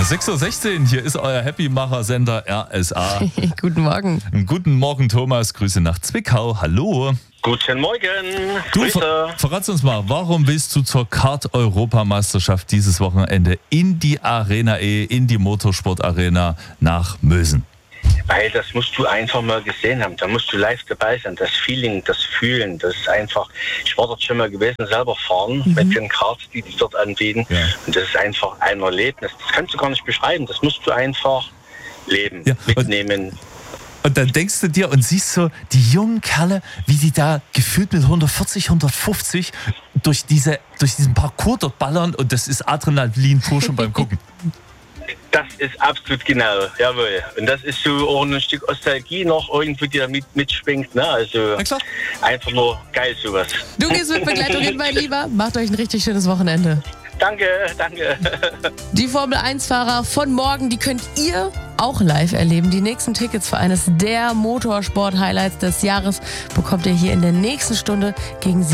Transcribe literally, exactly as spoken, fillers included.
sechs Uhr sechzehn, hier ist euer Happy-Macher-Sender R S A. Guten Morgen. Guten Morgen, Thomas. Grüße nach Zwickau. Hallo. Guten Morgen. Du, Grüße. ver verrat's uns mal, warum willst du zur Kart-Europameisterschaft dieses Wochenende in die Arena E, in die Motorsport-Arena nach Mösen? Weil das musst du einfach mal gesehen haben. Da musst du live dabei sein. Das Feeling, das Fühlen, das ist einfach. Ich war dort schon mal gewesen, selber fahren mhm. mit den Karts, die die dort anbieten. Ja. Und das ist einfach ein Erlebnis. Das kannst du gar nicht beschreiben. Das musst du einfach leben, ja. mitnehmen. Und Und dann denkst du dir und siehst so die jungen Kerle, wie die da gefühlt mit hundertvierzig, hundertfünfzig durch, diese, durch diesen Parcours dort ballern und das ist Adrenalin pur schon beim Gucken. Das ist absolut genau, jawohl. Und das ist so auch ein Stück Nostalgie noch irgendwie, die da mit, mitschwingt. Ne? Also einfach nur geil sowas. Du gehst mit Begleitung hin, mein Lieber. Macht euch ein richtig schönes Wochenende. Danke, danke. Die Formel eins Fahrer von morgen, die könnt ihr auch live erleben. Die nächsten Tickets für eines der Motorsport-Highlights des Jahres bekommt ihr hier in der nächsten Stunde gegen